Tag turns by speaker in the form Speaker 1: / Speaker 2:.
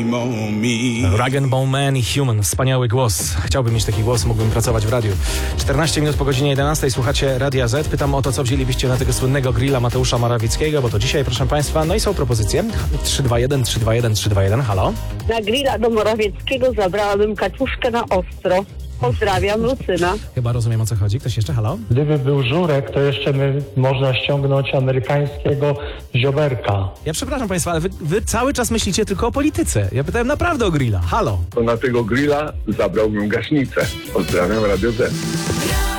Speaker 1: Rag & Bone Man i Human. Wspaniały głos. Chciałbym mieć taki głos, mógłbym pracować w radiu. 14 minut po godzinie 11. Słuchacie Radia Z. Pytam o to, co wzięlibyście na tego słynnego grilla Mateusza Morawieckiego, bo to dzisiaj, proszę państwa. No i są propozycje. 321, 321, 321. Halo?
Speaker 2: Na grilla do Morawieckiego zabrałabym kaczuszkę na ostro. Pozdrawiam, Lucyna.
Speaker 1: Chyba rozumiem, o co chodzi. Ktoś jeszcze? Halo?
Speaker 3: Gdyby był Żurek, to jeszcze można ściągnąć amerykańskiego Zioberka.
Speaker 1: Ja przepraszam państwa, ale wy cały czas myślicie tylko o polityce. Ja pytałem naprawdę o grilla. Halo?
Speaker 4: To na tego grilla zabrałbym gaśnicę. Pozdrawiam Radio Z.